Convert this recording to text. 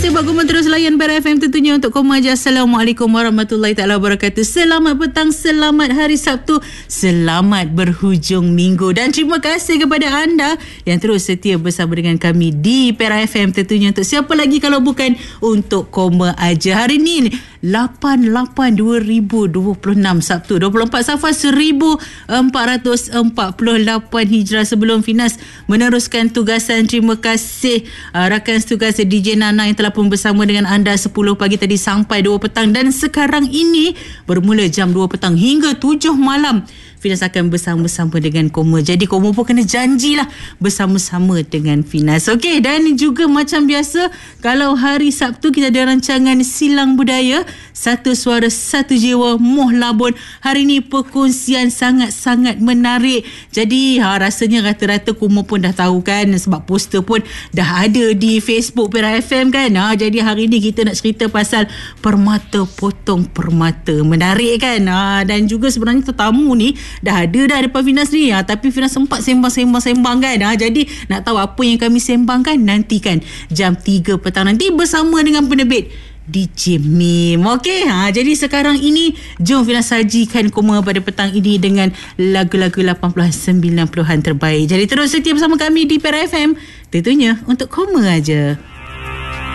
kasih buat Koma terus layan Bear FM tentunya untuk Koma je. Assalamualaikum warahmatullahi taala wabarakatuh. Selamat petang, selamat hari Sabtu, selamat berhujung minggu dan terima kasih kepada anda yang terus setia bersama dengan kami di Bear FM tentunya. Untuk siapa lagi kalau bukan untuk Koma aja. Hari ni 8/8/2026 Sabtu 24 Safar 1448 Hijrah. Sebelum Finas meneruskan tugasan, terima kasih rakan tugas DJ Nana yang telah pun bersama dengan anda 10 pagi tadi sampai 2 petang dan sekarang ini bermula jam 2 petang hingga 7 malam Finas akan bersama-sama dengan Koma. Jadi Koma pun kena janjilah bersama-sama dengan Finas. Okey, dan juga macam biasa kalau hari Sabtu kita ada rancangan Silang Budaya, Satu Suara Satu Jiwa Moh Labun. Hari ni perkongsian sangat-sangat menarik. Jadi rasanya rata-rata Koma pun dah tahu kan, sebab poster pun dah ada di Facebook Pera FM kan. Jadi hari ni kita nak cerita pasal permata potong permata. Menarik kan? Dan juga sebenarnya tetamu ni dah ada dah depan Finas ni. Tapi Finas sempat sembang kan. Jadi nak tahu apa yang kami sembangkan, nantikan jam 3 petang nanti bersama dengan penerbit DJ Mim. Okey, jadi sekarang ini jom Finas sajikan Koma pada petang ini dengan lagu-lagu 80-an 90-an terbaik. Jadi terus setia bersama kami di Pera FM tentunya untuk Koma aja.